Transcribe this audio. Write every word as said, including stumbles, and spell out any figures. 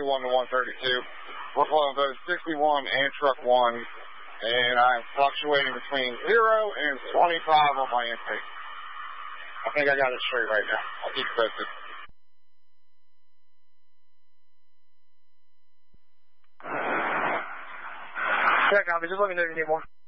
seventy-one to one thirty-two. We're flowing both sixty-one and truck one, and I'm fluctuating between zero and twenty-five on my intake. I think I got it straight right now. I'll keep you posted. Yeah, copy. Just let me know if you need more.